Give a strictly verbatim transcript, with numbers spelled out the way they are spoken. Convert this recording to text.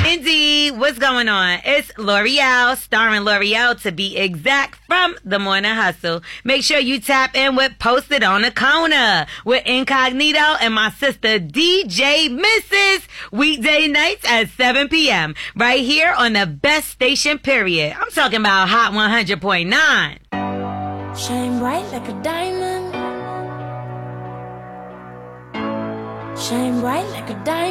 Indeed. What's going on? It's L'Oreal, starring L'Oreal to be exact, from The Morning Hustle. Make sure you tap in with Posted on the Corner with Incognito and my sister D J Missus Weekday nights at seven p.m. right here on the best station, period. I'm talking about Hot one hundred point nine. Shine bright like a diamond. Shine bright like a diamond.